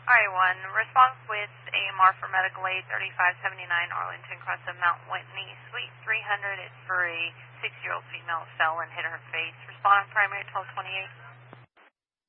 RA1, response with AMR for medical aid 3579 Arlington Crescent, Mount Whitney, Suite 300 is for a 6-year-old female fell and hit her face. Respond on primary 1228.